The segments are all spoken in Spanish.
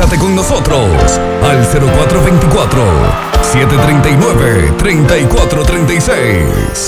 Comunícate con nosotros al 0424-739-3436.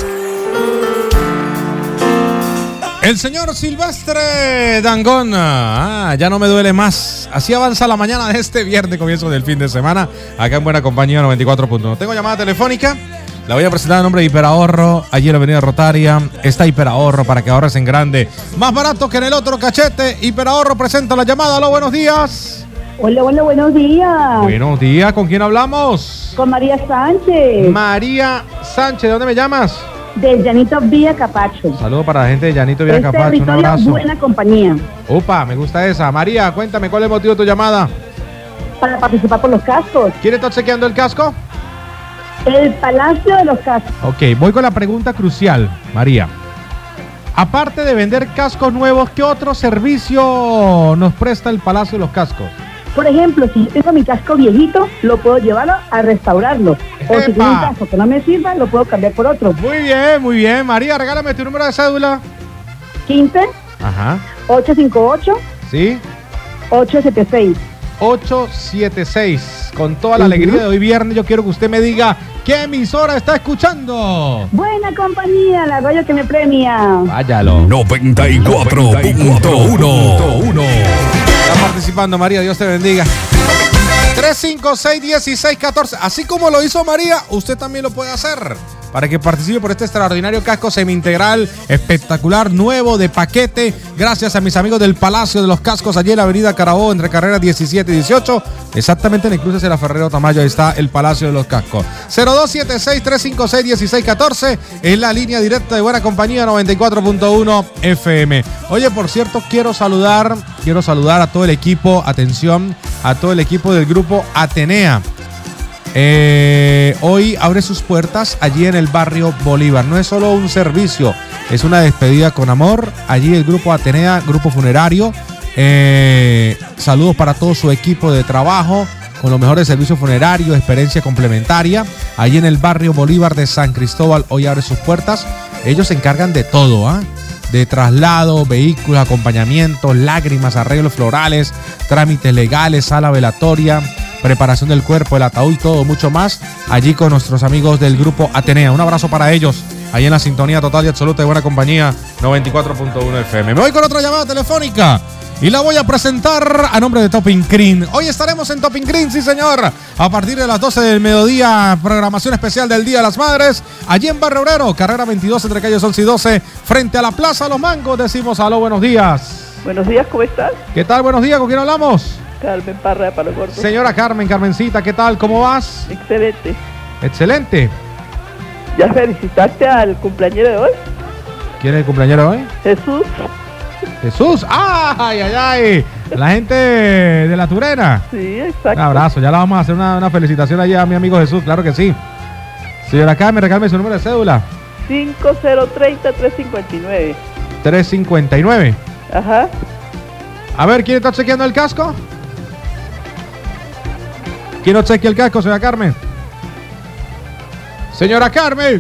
El señor Silvestre Dangond. Ya no me duele más. Así avanza la mañana de este viernes, comienzo del fin de semana, acá en Buena Compañía 94.1. Tengo llamada telefónica. La voy a presentar en nombre de Hiperahorro. Allí en la avenida Rotaria está Hiperahorro para que ahorres en grande. Más barato que en el otro cachete. Hiperahorro presenta la llamada. Aló, buenos días. Hola, buenos días. Buenos días, ¿con quién hablamos? Con María Sánchez. María Sánchez, ¿de dónde me llamas? De Llanito Villa Capacho. Saludos para la gente de Llanito Villa Capacho. Un territorio abrazo. Buena Compañía. Upa, me gusta esa. María, cuéntame, ¿cuál es el motivo de tu llamada? Para participar por los cascos. ¿Quién está chequeando el casco? El Palacio de los Cascos. Ok, voy con la pregunta crucial, María. Aparte de vender cascos nuevos, ¿qué otro servicio nos presta el Palacio de los Cascos? Por ejemplo, si yo tengo mi casco viejito, lo puedo llevarlo a restaurarlo. O si tengo un casco que no me sirva, lo puedo cambiar por otro. Muy bien. María, regálame tu número de cédula. 15 Ajá. 858 ¿Sí? 876. 876. Con toda la alegría de hoy viernes, yo quiero que usted me diga qué emisora está escuchando. Buena Compañía, la radio que me premia. Váyalo. 94.1. Está participando, María, Dios te bendiga. 356-1614. Así como lo hizo María, usted también lo puede hacer. Para que participe por este extraordinario casco semi-integral, espectacular, nuevo, de paquete. Gracias a mis amigos del Palacio de los Cascos, allí en la avenida Carabobo, entre carreras 17 y 18. Exactamente en el cruce de la Ferrero Tamayo, ahí está el Palacio de los Cascos. 0276-356-1614 es la línea directa de Buena Compañía 94.1 FM. Oye, por cierto, quiero saludar a todo el equipo, atención, a todo el equipo del grupo Atenea. Hoy abre sus puertas allí en el barrio Bolívar. No es solo un servicio, es una despedida con amor. Allí el grupo Atenea, grupo funerario. Saludos para todo su equipo de trabajo con los mejores servicios funerarios, experiencia complementaria. Allí en el barrio Bolívar de San Cristóbal hoy abre sus puertas. Ellos se encargan de todo, de traslado, vehículos, acompañamientos, lágrimas, arreglos florales, trámites legales, sala velatoria, preparación del cuerpo, el ataúd y todo, mucho más, allí con nuestros amigos del grupo Atenea. Un abrazo para ellos, ahí en la sintonía total y absoluta de Buena Compañía 94.1 FM. Me voy con otra llamada telefónica y la voy a presentar a nombre de Topping Cream. Hoy estaremos en Topping Cream, sí señor, a partir de las 12 del mediodía, programación especial del Día de las Madres, allí en Barrio Obrero, carrera 22 entre calles 11 y 12, frente a la Plaza Los Mangos. Decimos aló, buenos días. Buenos días, ¿cómo estás? ¿Qué tal? Buenos días, ¿con quién hablamos? Carmen Parra de Palo Gordo. Señora Carmencita, ¿qué tal? ¿Cómo vas? Excelente. Excelente. ¿Ya felicitaste al cumpleañero de hoy? ¿Quién es el cumpleañero de hoy? Jesús. ¡Ay! La gente de La Turena. Sí, exacto. Un abrazo, ya la vamos a hacer una felicitación allá a mi amigo Jesús, claro que sí. Señora Carmen, regálame su número de cédula. 5030-359. 359. Ajá. A ver, ¿quién está chequeando el casco? ¿Quién no chequea el casco, señora Carmen? ¡Señora Carmen!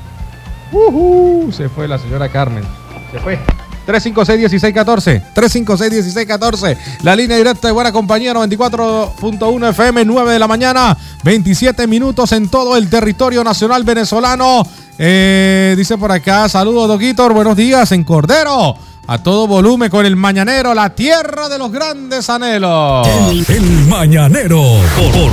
Se fue la señora Carmen. Se fue. 356-1614. 356-1614. La línea directa de Buena Compañía 94.1 FM, 9 de la mañana, 27 minutos en todo el territorio nacional venezolano. Dice por acá, saludos, Doquitor, buenos días en Cordero. A todo volumen con el Mañanero, la tierra de los grandes anhelos. El Mañanero por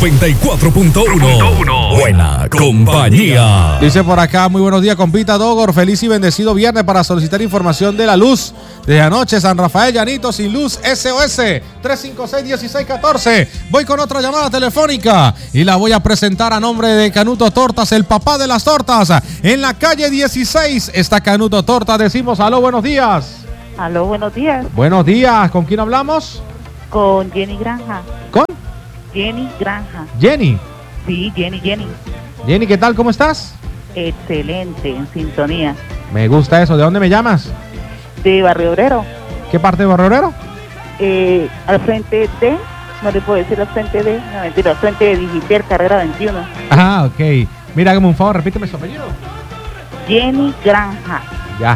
94.1. Buena Compañía. Dice por acá, muy buenos días, compita Dogor. Feliz y bendecido viernes para solicitar información de la luz. Desde anoche, San Rafael, Llanito, sin luz, SOS. 356-1614. Voy con otra llamada telefónica y la voy a presentar a nombre de Canuto Tortas, el papá de las tortas. En la calle 16 está Canuto Tortas. Decimos aló, buenos días. Aló, buenos días. Buenos días, ¿con quién hablamos? Con Jenny Granja. ¿Con? Jenny Granja. Jenny. Sí, Jenny. Jenny, ¿qué tal? ¿Cómo estás? Excelente, en sintonía. Me gusta eso. ¿De dónde me llamas? De Barrio Obrero. ¿Qué parte de Barrio Obrero? Al frente de, no le puedo decir al frente de, no mentira, al frente de Digiter, carrera 21. Ah, ok. Mira, hágame un favor, repíteme su apellido. Jenny Granja. Ya.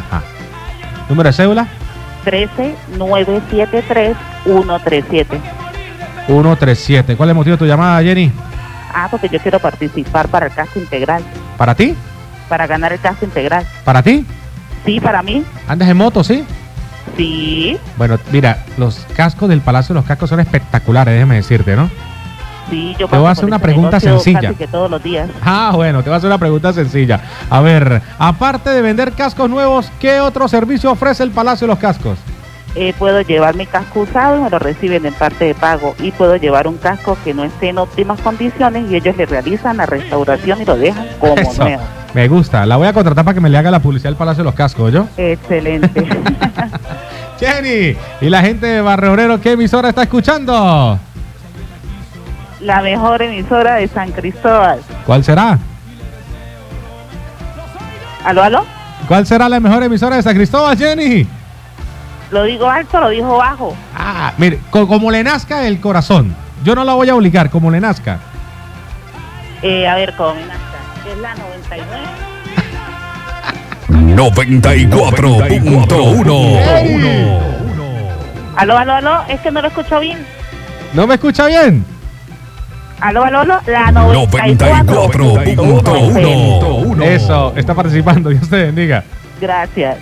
¿Número de cédula? 13973-137. 137. ¿Cuál es el motivo de tu llamada, Jenny? Porque yo quiero participar para el casco integral. ¿Para ti? Para ganar el casco integral. ¿Para ti? Sí, para mí. ¿Andas en moto, sí? Sí. Bueno, mira, los cascos del Palacio de los Cascos son espectaculares, déjame decirte, ¿no? Sí, yo te voy a hacer por una ese pregunta negocio sencilla. casi que todos los días. Bueno, te voy a hacer una pregunta sencilla. A ver, aparte de vender cascos nuevos, ¿qué otro servicio ofrece el Palacio de los Cascos? Puedo llevar mi casco usado y me lo reciben en parte de pago. Y puedo llevar un casco que no esté en óptimas condiciones y ellos le realizan la restauración y lo dejan como Eso, nuevo. me gusta. La voy a contratar para que me le haga la publicidad del Palacio de los Cascos, ¿yo? Excelente. Jenny, ¿y la gente de Barrio Obrero qué emisora está escuchando? La mejor emisora de San Cristóbal. ¿Cuál será? ¿Aló? ¿Cuál será la mejor emisora de San Cristóbal, Jenny? ¿Lo digo alto o lo dijo bajo? Mire, como le nazca el corazón. Yo no la voy a obligar, como le nazca. A ver, como me nazca. Es la 99. 94.1. ¿Aló? Es que no lo escucho bien. ¿No me escucha bien? ¿Aló? La 94.1. Eso, está participando. Dios te bendiga. Gracias.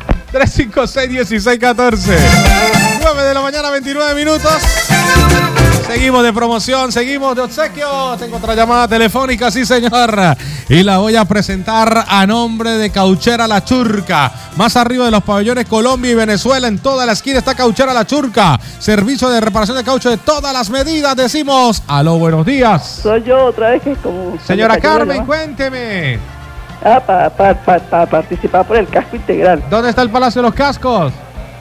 356-1614. 9 de la mañana, 29 minutos. Seguimos de promoción, seguimos de obsequio. Tengo otra llamada telefónica, sí señor. Y la voy a presentar a nombre de Cauchera La Churca. Más arriba de los pabellones Colombia y Venezuela, en toda la esquina está Cauchera La Churca. Servicio de reparación de caucho de todas las medidas. Decimos, aló, buenos días. Soy yo otra vez que como... Señora Carmen, cuénteme. Para participar por el casco integral. ¿Dónde está el Palacio de los Cascos?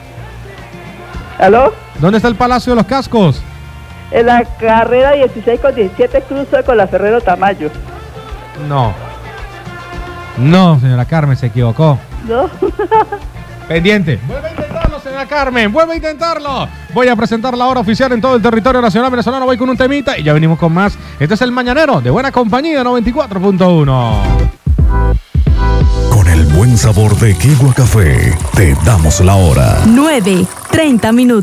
¿Aló? ¿Dónde está el Palacio de los Cascos? En la carrera 16 con 17 cruzo con la Ferrero Tamayo. No, señora Carmen, se equivocó. ¿No? Pendiente. Vuelve a intentarlo, señora Carmen. Vuelve a intentarlo. Voy a presentar la hora oficial en todo el territorio nacional venezolano. Voy con un temita y ya venimos con más. Este es el Mañanero de Buena Compañía 94.1. Con el buen sabor de Kigua Café, te damos la hora. 9:30 minutos.